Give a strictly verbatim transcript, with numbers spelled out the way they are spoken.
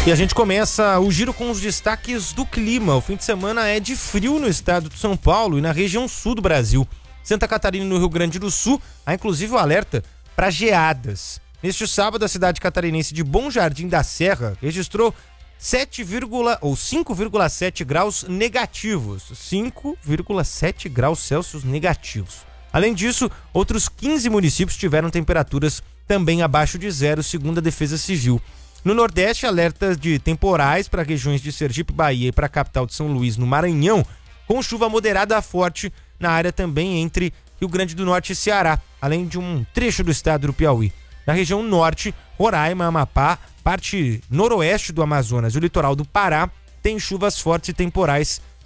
E a gente começa o giro com os destaques do clima. O fim de semana é de frio no estado de São Paulo e na região sul do Brasil. Santa Catarina e no Rio Grande do Sul, há inclusive o alerta para geadas. Neste sábado, a cidade catarinense de Bom Jardim da Serra registrou sete, ou cinco vírgula sete graus negativos. cinco vírgula sete graus Celsius negativos. Além disso, outros quinze municípios tiveram temperaturas também abaixo de zero, segundo a Defesa Civil. No Nordeste, alertas de temporais para regiões de Sergipe, Bahia e para a capital de São Luís, no Maranhão, com chuva moderada a forte na área também entre Rio Grande do Norte e Ceará, além de um trecho do estado do Piauí. Na região norte, Roraima, Amapá, parte noroeste do Amazonas e o litoral do Pará tem chuvas fortes e temporais